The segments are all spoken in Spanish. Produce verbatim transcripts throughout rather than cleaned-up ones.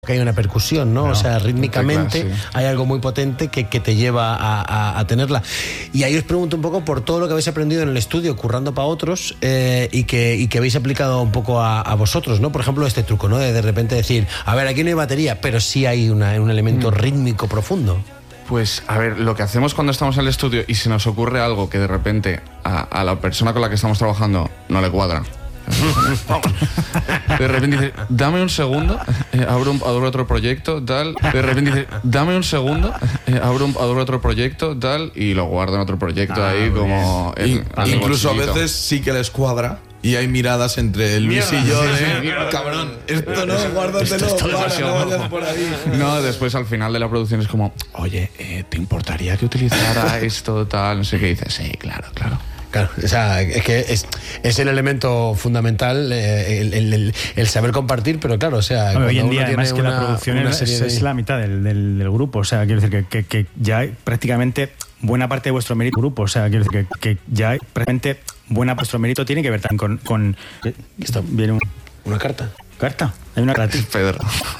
que hay una percusión, ¿no? No, o sea, rítmicamente tecla, sí. hay algo muy potente que, que te lleva a, a, a tenerla. Y ahí os pregunto un poco por todo lo que habéis aprendido en el estudio, currando para otros, eh, y, que, y que habéis aplicado un poco a, a vosotros, ¿no? Por ejemplo, este truco, ¿no? De de repente decir, a ver, aquí no hay batería, pero sí hay una, un elemento mm. rítmico profundo. Pues, a ver, lo que hacemos cuando estamos en el estudio y se nos ocurre algo que de repente a, a la persona con la que estamos trabajando no le cuadra. De repente dice, dame un segundo, eh, abro, un, abro otro proyecto, tal. De repente dice, dame un segundo, eh, abro, un, abro otro proyecto, tal. Y lo guardo en otro proyecto ah, ahí como... En, y, incluso a veces sí que les cuadra. Y hay miradas entre Luis y yo de, sí, sí, cabrón, esto no, guárdatelo, esto para, no vayas por ahí. No, después al final de la producción es como, oye, eh, ¿te importaría que utilizara esto, tal? No sé qué. Dices, sí, claro, claro. Claro, o sea, es que es, es el elemento fundamental, eh, el, el, el, el saber compartir, pero claro, o sea... Bueno, hoy en día, además que una, la producción es, es, de... es la mitad del, del, del grupo, o sea, quiero decir que, que, que ya hay prácticamente buena parte de vuestro mérito grupo, o sea, quiero decir que, que ya hay prácticamente buena parte de vuestro mérito tiene que ver también con... con ¿Esto? Viene un, ¿Una carta? ¿Carta? Hay una carta. Pedro.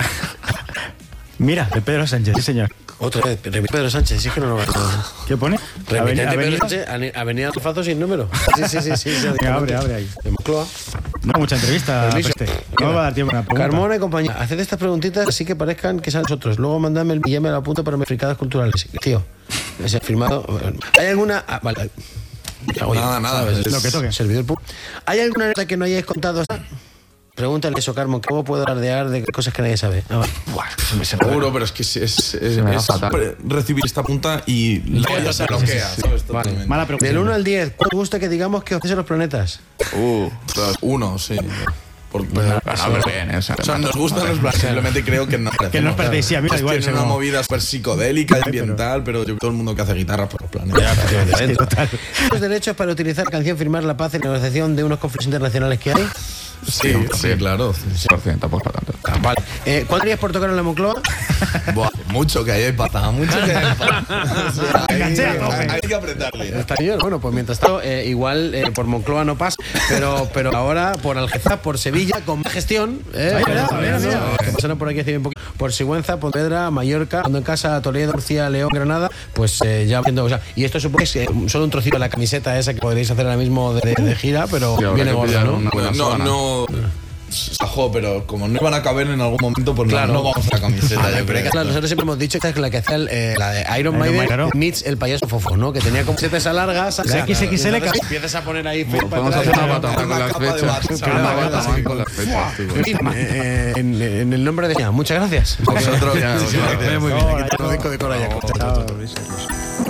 Mira, de Pedro Sánchez, sí señor. Otra vez, Pedro Sánchez, sí es que no lo veo. ¿Qué pone? Remitente Avenida, Pedro Sánchez, Avenida Alfazo sin número. Sí, sí, sí. sí, sí abre, abre ahí. En Moncloa. No, mucha entrevista. Este. No va a dar tiempo a una pregunta. Carmona y compañía, haced estas preguntitas así que parezcan que son nosotros. Luego mandadme el billete, me lo apunto para mis fricadas culturales. Tío, ese firmado. ¿Hay alguna...? Ah, vale. Oye, nada, nada. ¿Sabes? Es lo que toque. Servidor público. ¿Hay alguna nota que no hayáis contado? Pregúntale eso, Carmen, ¿cómo puedo alardear de cosas que nadie sabe? No, Buah, me seguro, pero es que es, es, es, es recibir esta punta y la se bloquea, sí, sí. ¿Sabes? Vale. Mala pregunta. Del uno al diez, ¿cuál te gusta que digamos que ofrecen los planetas? Uh, uno, sí. Porque, pues, no, no, no, bien, o sea, o sea nos gustan los planetas, simplemente creo que no que nos parecéis, sí, a mí es igual. Es una movida súper psicodélica y ambiental, pero yo, todo el mundo que hace guitarra por los planetas. Sí, total. ¿Los derechos para utilizar la canción Firmar la Paz en la negociación de unos conflictos internacionales que hay? Sí, sí, sí, claro. cien por ciento, pues para tanto. Ah, vale. Eh, ¿Cuánto harías por tocar en la Moncloa? Buah, mucho que hay pata, mucho que hay pata. O sea, hay, hay, hay que apretarle. Está bien, bueno, pues mientras tanto, eh, igual eh, por Moncloa no pasa, pero, pero ahora por Algeciras, por Sevilla, con más gestión. Eh, Ay, mira, mira, mira. Pasando por aquí hace un poquito. Por Sigüenza, Pontevedra, Mallorca, cuando en casa, Toledo, Murcia, León, Granada, pues eh, ya viendo. O sea, y esto supongo que es eh, solo un trocito de la camiseta esa que podréis hacer ahora mismo de, de, de gira, pero sí, viene gorda, ¿no? Bueno, no, no. Sajó, pero como no iban a caber en algún momento, pues claro, no, no vamos a la camiseta. Ver, pero claro, nosotros siempre hemos dicho que es la que hacía el, eh, la de Iron Maiden, claro. Meets el payaso fofo, ¿no? Que tenía como setas largas. La X X L. Empiezas a poner ahí. Podemos hacer una batalla con las fechas. Una batalla con las fechas. En el nombre de... Muchas gracias. Vosotros. Muy bien. Aquí te lo digo de Cora Jacob.